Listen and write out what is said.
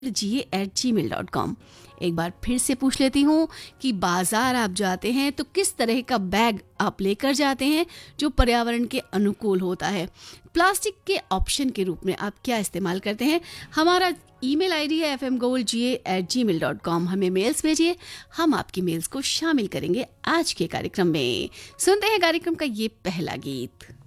GA@gmail.com। एक बार फिर से पूछ लेती हूँ कि बाजार आप जाते हैं तो किस तरह का बैग आप लेकर जाते हैं जो पर्यावरण के अनुकूल होता है। प्लास्टिक के ऑप्शन के रूप में आप क्या इस्तेमाल करते हैं। हमारा ईमेल आईडी है fmgoldga@gmail.com। हमें मेल्स भेजिए, हम आपकी मेल्स को शामिल करेंगे आज के कार्यक्रम में। सुनते हैं कार्यक्रम का ये पहला गीत।